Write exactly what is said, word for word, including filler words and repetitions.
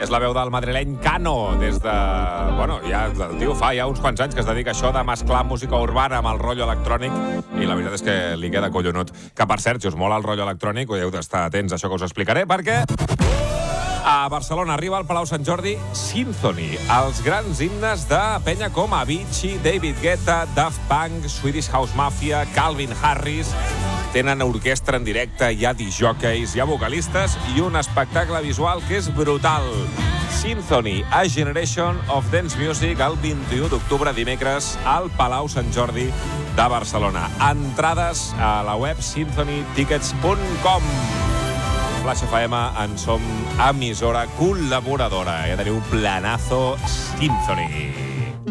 és la veu del madrileny Cano, des de... Bueno, ja, el tio fa ja uns quants anys que es dedica a això de mesclar música urbana amb el rotllo electrònic, i la veritat és que li queda collonut. Que, per cert, si us mola el rotllo electrònic, ho heu d'estar atents a això que us explicaré, perquè a Barcelona arriba al Palau Sant Jordi Symphony, els grans himnes de penya com Avicii, David Guetta, Daft Punk, Swedish House Mafia, Calvin Harris. Tenen orquestra en directe, hi ha disjòqueis, hi ha vocalistes i un espectacle visual que és brutal. Symphony, A Generation of Dance Music, el vint-i-u d'octubre, dimecres, al Palau Sant Jordi de Barcelona. Entrades a la web symphony tickets punt com. Flash F M, en som emissora col·laboradora. Ja teniu planazo Symphony.